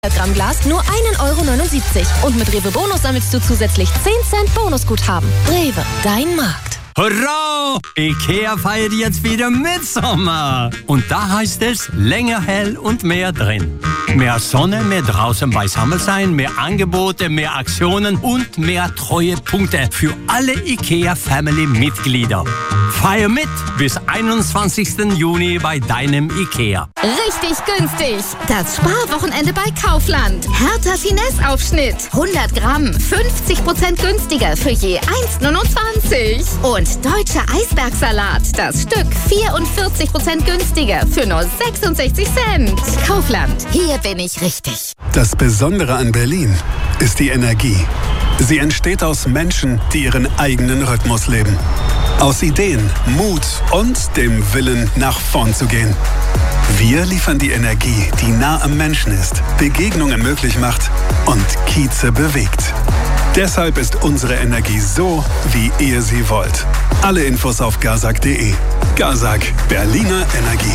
Gramm Glas nur 1,79 € und mit Rewe Bonus sammelst du zusätzlich 10 Cent Bonusguthaben. Rewe, dein Markt. Hurra! IKEA feiert jetzt wieder Mitsommer. Und da heißt es, länger hell und mehr drin. Mehr Sonne, mehr draußen beisammen sein, mehr Angebote, mehr Aktionen und mehr Treuepunkte für alle IKEA-Family-Mitglieder. Feier mit bis 21. Juni bei deinem IKEA. Richtig günstig. Das Sparwochenende bei Kaufland. Hertha Finesse-Aufschnitt. 100 Gramm, 50% günstiger für je 1,29 €. Und deutscher Eisbergsalat. Das Stück 44% günstiger für nur 66 Cent. Kaufland. Hier bin ich richtig. Das Besondere an Berlin ist die Energie. Sie entsteht aus Menschen, die ihren eigenen Rhythmus leben. Aus Ideen, Mut und dem Willen, nach vorn zu gehen. Wir liefern die Energie, die nah am Menschen ist, Begegnungen möglich macht und Kieze bewegt. Deshalb ist unsere Energie so, wie ihr sie wollt. Alle Infos auf gazak.de. Gazak, Berliner Energie.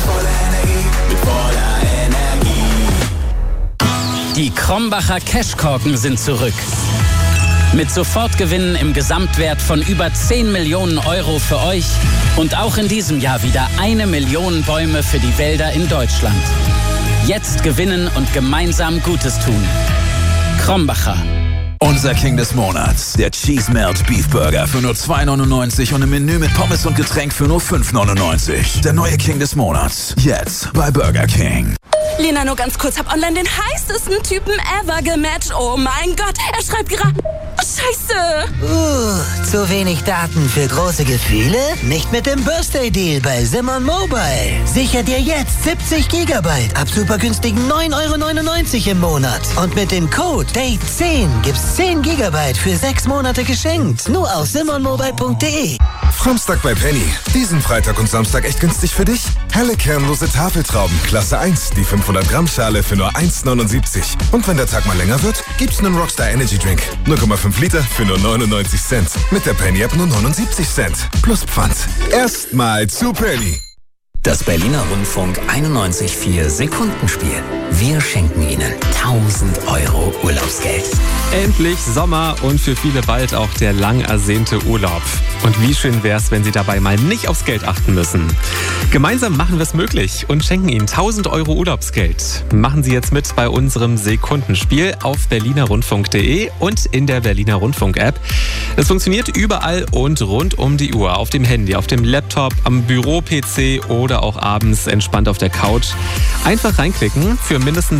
Die Krombacher Cashkorken sind zurück. Mit Sofortgewinnen im Gesamtwert von über 10 Millionen € für euch und auch in diesem Jahr wieder 1 Million Bäume für die Wälder in Deutschland. Jetzt gewinnen und gemeinsam Gutes tun. Krombacher. Unser King des Monats, der Cheese Melt Beef Burger für nur 2,99 € und im Menü mit Pommes und Getränk für nur 5,99 €. Der neue King des Monats, jetzt bei Burger King. Lena, nur ganz kurz, hab online den heißesten Typen ever gematcht. Oh mein Gott, er schreibt gerade... Scheiße! Zu wenig Daten für große Gefühle? Nicht mit dem Birthday Deal bei Simon Mobile. Sicher dir jetzt 70 GB ab super günstigen 9,99 € im Monat. Und mit dem Code DATE10 gibt's 10 GB für 6 Monate geschenkt. Nur auf simonmobile.de. Samstag bei Penny. Diesen Freitag und Samstag echt günstig für dich? Helle kernlose Tafeltrauben, Klasse 1, die 500 Gramm Schale für nur 1,79 €. Und wenn der Tag mal länger wird, gibt's einen Rockstar Energy Drink. 0,5 Liter für nur 99 Cent. Mit der Penny App nur 79 Cent. Plus Pfand. Erstmal zu Penny. Das Berliner Rundfunk 91.4 Sekundenspiel. Wir schenken Ihnen 1.000 € Urlaubsgeld. Endlich Sommer und für viele bald auch der lang ersehnte Urlaub. Und wie schön wär's, wenn Sie dabei mal nicht aufs Geld achten müssen. Gemeinsam machen wir es möglich und schenken Ihnen 1.000 € Urlaubsgeld. Machen Sie jetzt mit bei unserem Sekundenspiel auf berlinerrundfunk.de und in der Berliner Rundfunk-App. Es funktioniert überall und rund um die Uhr. Auf dem Handy, auf dem Laptop, am Büro-PC oder auch abends entspannt auf der Couch. Einfach reinklicken, für mindestens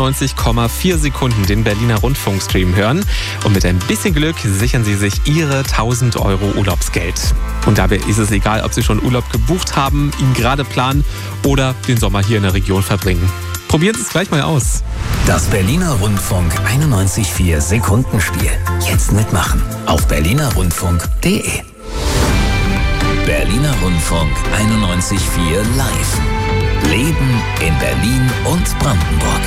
91,4 Sekunden den Berliner Rundfunk-Stream hören und mit ein bisschen Glück sichern Sie sich Ihre 1.000 € Urlaubsgeld. Und dabei ist es egal, ob Sie schon Urlaub gebucht haben, ihn gerade planen oder den Sommer hier in der Region verbringen. Probieren Sie es gleich mal aus. Das Berliner Rundfunk 91.4 Sekundenspiel. Jetzt mitmachen auf berlinerrundfunk.de. Berliner Rundfunk 91.4 live. Leben in Berlin und Brandenburg.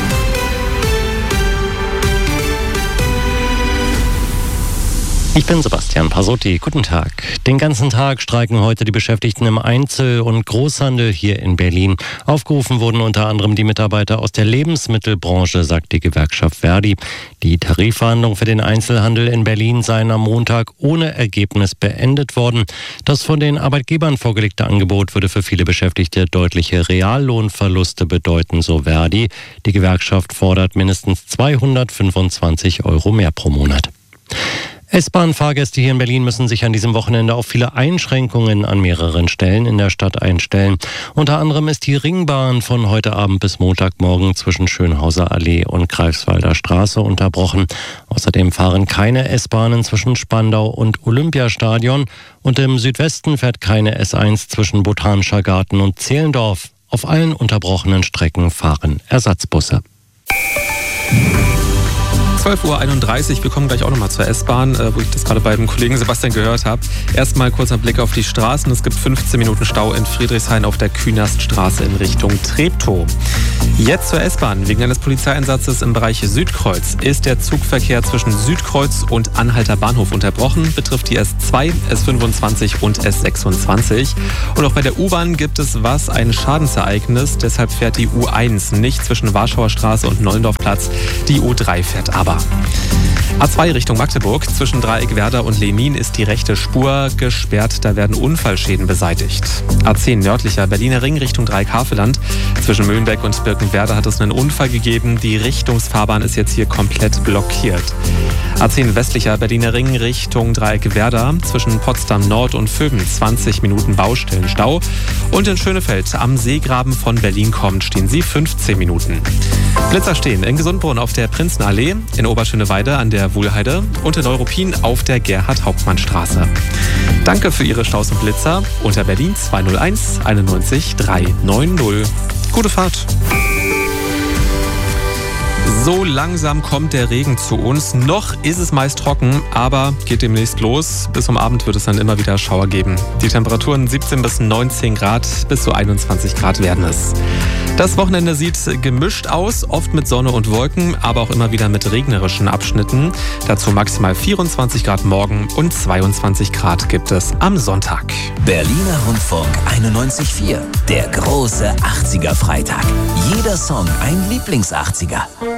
Ich bin Sebastian Pasotti. Guten Tag. Den ganzen Tag streiken heute die Beschäftigten im Einzel- und Großhandel hier in Berlin. Aufgerufen wurden unter anderem die Mitarbeiter aus der Lebensmittelbranche, sagt die Gewerkschaft Verdi. Die Tarifverhandlungen für den Einzelhandel in Berlin seien am Montag ohne Ergebnis beendet worden. Das von den Arbeitgebern vorgelegte Angebot würde für viele Beschäftigte deutliche Reallohnverluste bedeuten, so Verdi. Die Gewerkschaft fordert mindestens 225 € mehr pro Monat. S-Bahn-Fahrgäste hier in Berlin müssen sich an diesem Wochenende auf viele Einschränkungen an mehreren Stellen in der Stadt einstellen. Unter anderem ist die Ringbahn von heute Abend bis Montagmorgen zwischen Schönhauser Allee und Greifswalder Straße unterbrochen. Außerdem fahren keine S-Bahnen zwischen Spandau und Olympiastadion und im Südwesten fährt keine S1 zwischen Botanischer Garten und Zehlendorf. Auf allen unterbrochenen Strecken fahren Ersatzbusse. 12:31 Uhr. Wir kommen gleich auch nochmal zur S-Bahn, wo ich das gerade bei dem Kollegen Sebastian gehört habe. Erstmal kurzer Blick auf die Straßen. Es gibt 15 Minuten Stau in Friedrichshain auf der Künaststraße in Richtung Treptow. Jetzt zur S-Bahn. Wegen eines Polizeieinsatzes im Bereich Südkreuz ist der Zugverkehr zwischen Südkreuz und Anhalter Bahnhof unterbrochen. Betrifft die S2, S25 und S26. Und auch bei der U-Bahn gibt es ein Schadensereignis. Deshalb fährt die U1 nicht zwischen Warschauer Straße und Nollendorfplatz. Die U3 fährt aber. A2 Richtung Magdeburg. Zwischen Dreieckwerder und Lenin ist die rechte Spur gesperrt. Da werden Unfallschäden beseitigt. A10 nördlicher Berliner Ring Richtung Dreieck-Havelland. Zwischen Möhlenbeck und Birkenwerder hat es einen Unfall gegeben. Die Richtungsfahrbahn ist jetzt hier komplett blockiert. A10 westlicher Berliner Ring Richtung Dreieck-Werder. Zwischen Potsdam Nord und Vöben 20 Minuten Baustellenstau. Und in Schönefeld am Seegraben von Berlin kommt stehen Sie 15 Minuten. Blitzer stehen in Gesundbrunn auf der Prinzenallee, in Oberschöneweide an der Wuhlheide und in Neuruppin auf der Gerhard-Hauptmann-Straße. Danke für Ihre Staus und Blitzer unter Berlin 201 91 390. Gute Fahrt. So langsam kommt der Regen zu uns. Noch ist es meist trocken, aber geht demnächst los. Bis zum Abend wird es dann immer wieder Schauer geben. Die Temperaturen 17 bis 19 Grad, bis zu 21 Grad werden es. Das Wochenende sieht gemischt aus, oft mit Sonne und Wolken, aber auch immer wieder mit regnerischen Abschnitten. Dazu maximal 24 Grad morgen und 22 Grad gibt es am Sonntag. Berliner Rundfunk 91.4, der große 80er-Freitag. Jeder Song ein Lieblings-80er.